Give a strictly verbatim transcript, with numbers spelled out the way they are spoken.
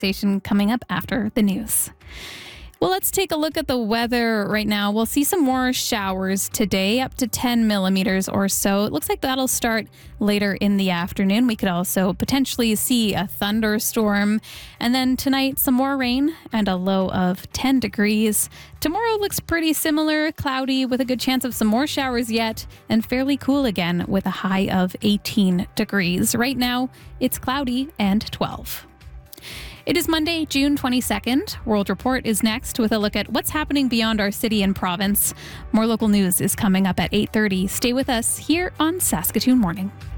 Station coming up after the news. Well, let's take a look at the weather right now. We'll see some more showers today, up to ten millimeters or so. It looks like that'll start later in the afternoon. We could also potentially see a thunderstorm. And then tonight, some more rain and a low of ten degrees. Tomorrow looks pretty similar, cloudy with a good chance of some more showers yet, and fairly cool again with a high of eighteen degrees. Right now, it's cloudy and twelve. It is Monday, June twenty-second. World Report is next with a look at what's happening beyond our city and province. More local news is coming up at eight thirty. Stay with us here on Saskatoon Morning.